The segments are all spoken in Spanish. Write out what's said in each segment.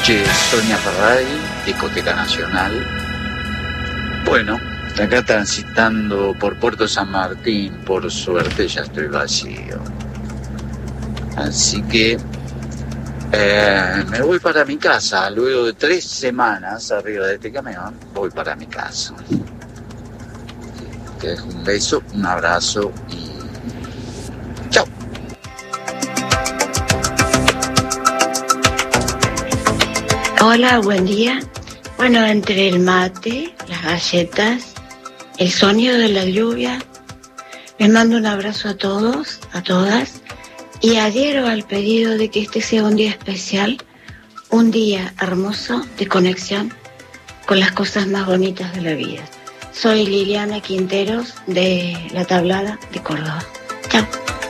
noches, Sonia Ferrari, Discoteca Nacional. Bueno, acá transitando por Puerto San Martín, por suerte ya estoy vacío. Así que me voy para mi casa. Luego de 3 semanas arriba de este camión, voy para mi casa. Te dejo un beso, un abrazo y chao. Hola, buen día. Bueno, entre el mate, las galletas, el sonido de la lluvia, les mando un abrazo a todos, a todas, y adhiero al pedido de que este sea un día especial, un día hermoso de conexión con las cosas más bonitas de la vida. Soy Liliana Quinteros de La Tablada de Córdoba. Chao.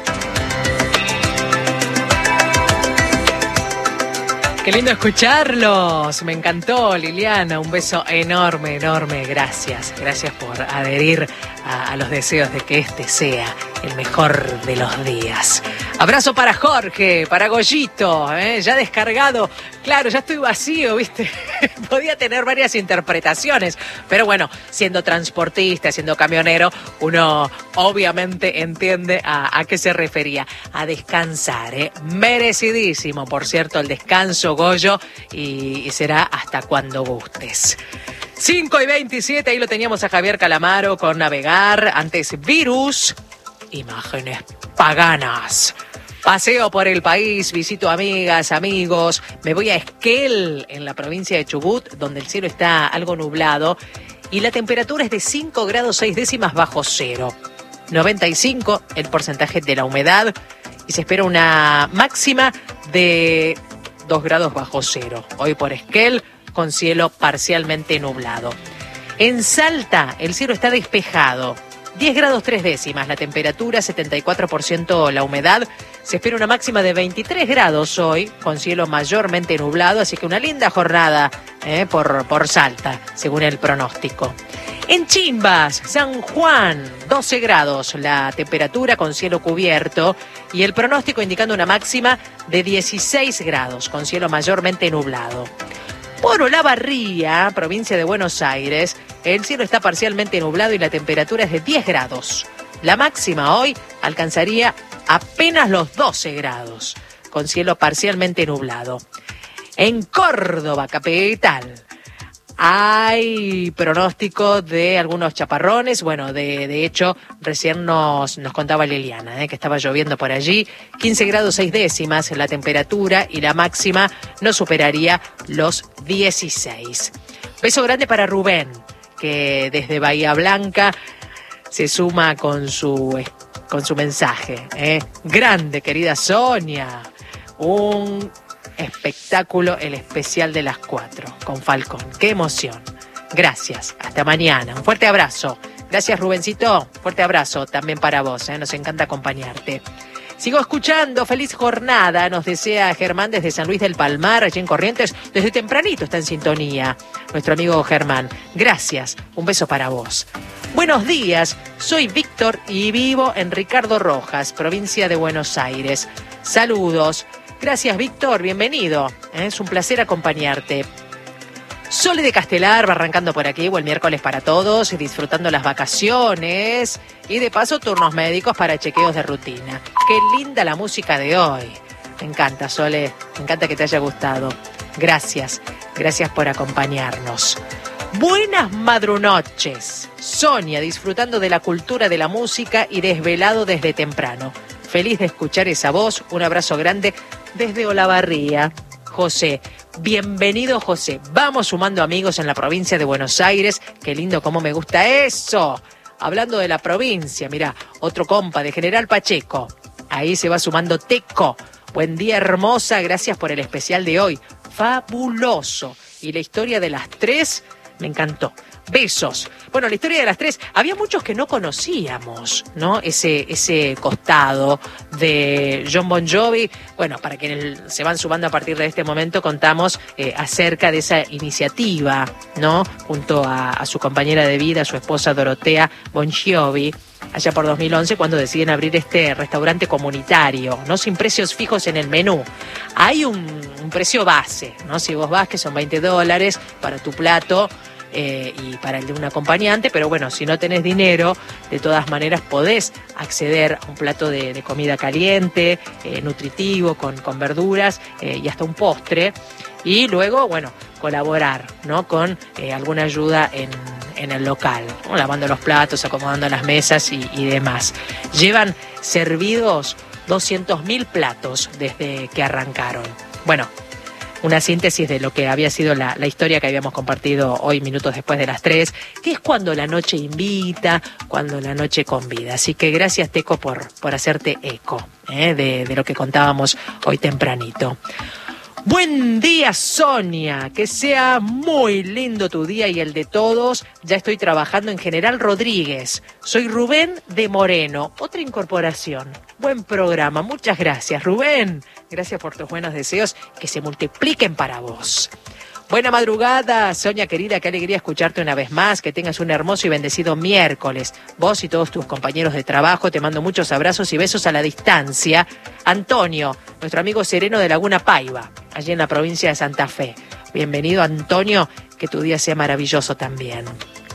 Qué lindo escucharlos, me encantó Liliana, un beso enorme, enorme, gracias por adherir a los deseos de que este sea el mejor de los días. Abrazo para Jorge, para Goyito, ya descargado, claro, ya estoy vacío, ¿viste? Podía tener varias interpretaciones, pero bueno, siendo transportista, siendo camionero, uno obviamente entiende a qué se refería, a descansar, merecidísimo, por cierto, el descanso, Goyo, y será hasta cuando gustes. 5:27, ahí lo teníamos a Javier Calamaro con Navegar, antes Virus, Imágenes Paganas. Paseo por el país, visito amigas, amigos, me voy a Esquel, en la provincia de Chubut, donde el cielo está algo nublado y la temperatura es de 5 grados 6 décimas bajo cero. 95 el porcentaje de la humedad y se espera una máxima de 2 grados bajo cero. Hoy por Esquel, con cielo parcialmente nublado. En Salta, el cielo está despejado. 10 grados 3 décimas la temperatura, 74% la humedad. Se espera una máxima de 23 grados hoy, con cielo mayormente nublado, así que una linda jornada por Salta, según el pronóstico. En Chimbas, San Juan, 12 grados la temperatura con cielo cubierto y el pronóstico indicando una máxima de 16 grados, con cielo mayormente nublado. Por Olavarría, provincia de Buenos Aires, el cielo está parcialmente nublado y la temperatura es de 10 grados. La máxima hoy alcanzaría apenas los 12 grados, con cielo parcialmente nublado. En Córdoba, capital, hay pronóstico de algunos chaparrones. Bueno, de hecho, recién nos contaba Liliana, que estaba lloviendo por allí. 15 grados 6 décimas la temperatura y la máxima no superaría los 16. Beso grande para Rubén, que desde Bahía Blanca se suma con su mensaje. Grande, querida Sonia. Un espectáculo, el especial de las 4 con Falcón. ¡Qué emoción! Gracias. Hasta mañana. Un fuerte abrazo. Gracias, Rubencito. Fuerte abrazo también para vos. Nos encanta acompañarte. Sigo escuchando. Feliz jornada. Nos desea Germán desde San Luis del Palmar, allí en Corrientes. Desde tempranito está en sintonía nuestro amigo Germán. Gracias. Un beso para vos. Buenos días. Soy Víctor y vivo en Ricardo Rojas, provincia de Buenos Aires. Saludos. Gracias, Víctor, bienvenido. Es un placer acompañarte. Sole de Castelar va arrancando por aquí, buen miércoles para todos, disfrutando las vacaciones y de paso turnos médicos para chequeos de rutina. Qué linda la música de hoy. Me encanta, Sole, me encanta que te haya gustado. Gracias por acompañarnos. Buenas madrunoches. Sonia, disfrutando de la cultura de la música y desvelado desde temprano. Feliz de escuchar esa voz, un abrazo grande desde Olavarría. José, bienvenido José. Vamos sumando amigos en la provincia de Buenos Aires. Qué lindo, cómo me gusta eso. Hablando de la provincia, mirá, otro compa de General Pacheco. Ahí se va sumando Teco. Buen día, hermosa, gracias por el especial de hoy. Fabuloso. Y la historia de las 3 me encantó. Besos. Bueno, la historia de las 3, había muchos que no conocíamos, ¿no? Ese costado de Jon Bon Jovi. Bueno, para quienes se van sumando a partir de este momento, contamos acerca de esa iniciativa, ¿no? Junto a su compañera de vida, su esposa Dorotea Bon Jovi, allá por 2011, cuando deciden abrir este restaurante comunitario, ¿no? Sin precios fijos en el menú. Hay un un precio base, ¿no? Si vos vas, que son $20 para tu plato y para el de un acompañante, pero bueno, si no tenés dinero, de todas maneras podés acceder a un plato de comida caliente, nutritivo, con verduras y hasta un postre. Y luego, bueno, colaborar, ¿no? Con alguna ayuda en el local, ¿no? Lavando los platos, acomodando las mesas y demás. Llevan servidos 200.000 platos desde que arrancaron. Bueno, una síntesis de lo que había sido la historia que habíamos compartido hoy, minutos después de las 3, que es cuando la noche invita, cuando la noche convida. Así que gracias, Teco, por hacerte eco de lo que contábamos hoy tempranito. Buen día, Sonia, que sea muy lindo tu día y el de todos. Ya estoy trabajando en General Rodríguez. Soy Rubén de Moreno, otra incorporación. Buen programa, muchas gracias, Rubén. Gracias por tus buenos deseos, que se multipliquen para vos. Buena madrugada, Sonia querida, qué alegría escucharte una vez más, que tengas un hermoso y bendecido miércoles. Vos y todos tus compañeros de trabajo, te mando muchos abrazos y besos a la distancia. Antonio, nuestro amigo sereno de Laguna Paiva, allí en la provincia de Santa Fe. Bienvenido, Antonio, que tu día sea maravilloso también.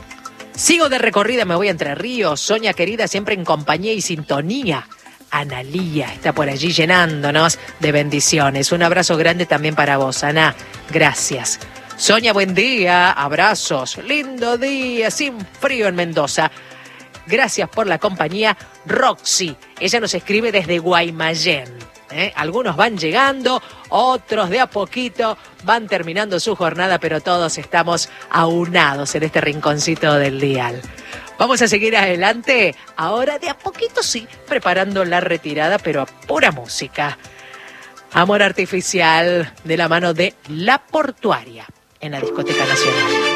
Sigo de recorrida, me voy a Entre Ríos. Sonia querida, siempre en compañía y sintonía. Analía está por allí llenándonos de bendiciones. Un abrazo grande también para vos, Ana. Gracias. Sonia, buen día. Abrazos. Lindo día, sin frío en Mendoza. Gracias por la compañía. Roxy, ella nos escribe desde Guaymallén. Algunos van llegando, otros de a poquito van terminando su jornada, pero todos estamos aunados en este rinconcito del dial. Vamos a seguir adelante, ahora de a poquito sí, preparando la retirada, pero a pura música. Amor Artificial de la mano de La Portuaria en la Discoteca Nacional.